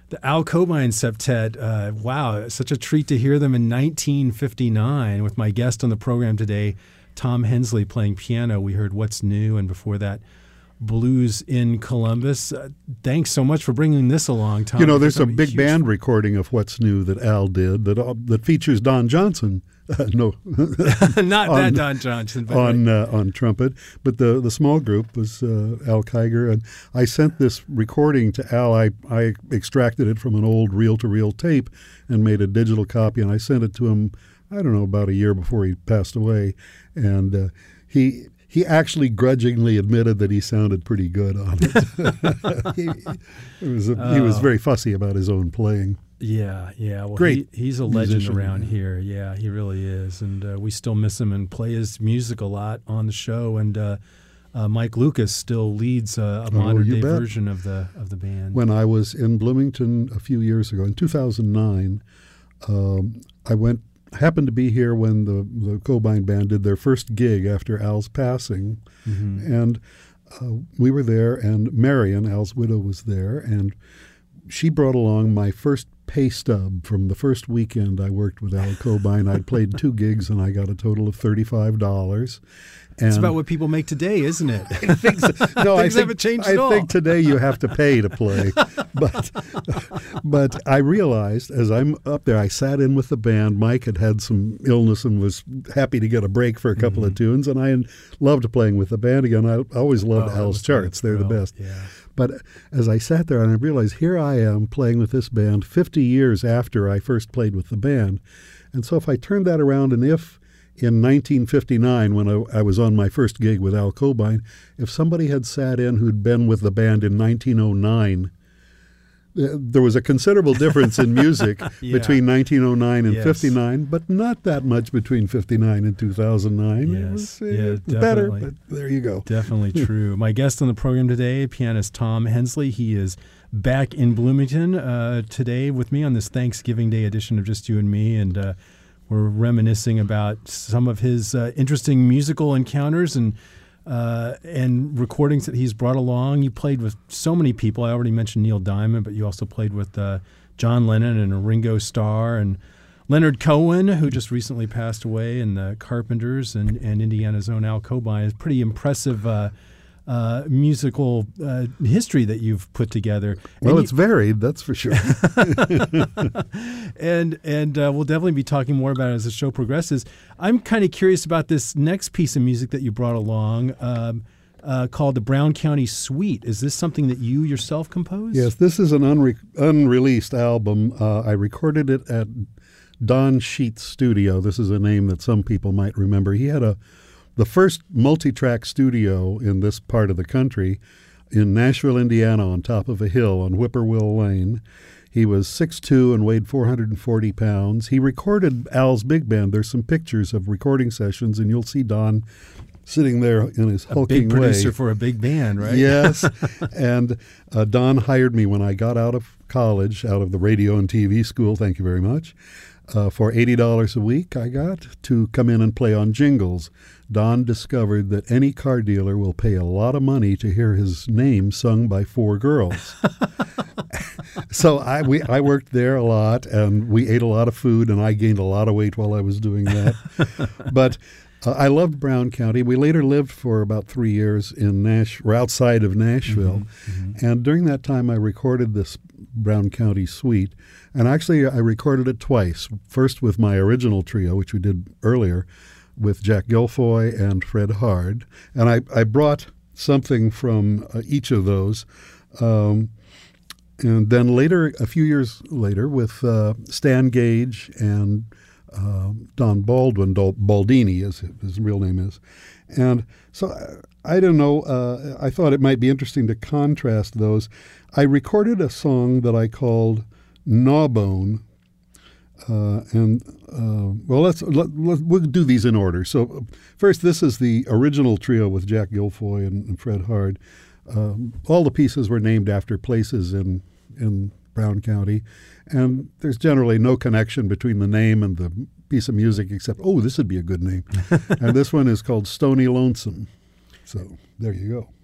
The Al Cobain Septet. Wow, such a treat to hear them in 1959 with my guest on the program today, Tom Hensley, playing piano. We heard What's New, and before that, Blues in Columbus. Thanks so much for bringing this along, Tom. You know, there's a big band recording of What's New that Al did that features Don Johnson. No, not that Don Johnson, but on trumpet. But the small group was Al Kiger, and I sent this recording to Al. I extracted it from an old reel-to-reel tape and made a digital copy, and I sent it to him, I don't know, about a year before he passed away, and he actually grudgingly admitted that he sounded pretty good on it. He was very fussy about his own playing. Yeah. Well, great. He's a legend around here. Yeah, he really is, and we still miss him and play his music a lot on the show. And Mike Lucas still leads a modern day version of the band. When I was in Bloomington a few years ago, in 2009, I happened to be here when the Cobain Band did their first gig after Al's passing, and we were there, and Marion, Al's widow, was there, and she brought along my first pay stub from the first weekend I worked with Al Cobain. I'd played 2 gigs, and I got a total of $35. It's about what people make today, isn't it? Things haven't changed at all. I think today you have to pay to play. But I realized as I'm up there, I sat in with the band. Mike had some illness and was happy to get a break for a couple of tunes, and I loved playing with the band again. I always loved Al's charts. They're the best. Yeah. But as I sat there and I realized, here I am playing with this band 50 years after I first played with the band. And so if I turned that around, and if in 1959, when I was on my first gig with Al Cobain, if somebody had sat in who'd been with the band in 1909, there was a considerable difference in music between 1909 and 59, but not that much between 59 and 2009. Yes. It was better, but there you go. Definitely true. My guest on the program today, pianist Tom Hensley. He is back in Bloomington today with me on this Thanksgiving Day edition of Just You and Me, and we're reminiscing about some of his interesting musical encounters and recordings that he's brought along. You played with so many people. I already mentioned Neil Diamond, but you also played with John Lennon and Ringo Starr and Leonard Cohen, who just recently passed away, and the Carpenters and Indiana's own Al Cobain. It's pretty impressive musical history that you've put together. Well, it's varied, that's for sure. and we'll definitely be talking more about it as the show progresses. I'm kind of curious about this next piece of music that you brought along called the Brown County Suite. Is this something that you yourself composed? Yes, this is an unreleased album. I recorded it at Don Sheets Studio. This is a name that some people might remember. He had the first multi-track studio in this part of the country in Nashville, Indiana, on top of a hill on Whippoorwill Lane. He was 6'2" and weighed 440 pounds. He recorded Al's big band. There's some pictures of recording sessions, and you'll see Don sitting there in his hulking way. A big producer for a big band, right? Yes. And Don hired me when I got out of college, out of the radio and TV school, thank you very much. For $80 a week I got to come in and play on jingles. Don discovered that any car dealer will pay a lot of money to hear his name sung by 4 girls. So I worked there a lot, and we ate a lot of food, and I gained a lot of weight while I was doing that. But I loved Brown County. We later lived for about 3 years in outside of Nashville. And during that time, I recorded this Brown County Suite. And actually, I recorded it twice. First with my original trio, which we did earlier, with Jack Guilfoyle and Fred Hard. And I brought something from each of those. And then later, a few years later, with Stan Gage and Don Baldwin, Baldini, as his real name is. And so I don't know, I thought it might be interesting to contrast those. I recorded a song that I called Gnawbone, we'll do these in order. So first, this is the original trio with Jack Guilfoyle and Fred Hard. All the pieces were named after places in Brown County, and there's generally no connection between the name and the piece of music except, this would be a good name. And this one is called Stony Lonesome. So there you go.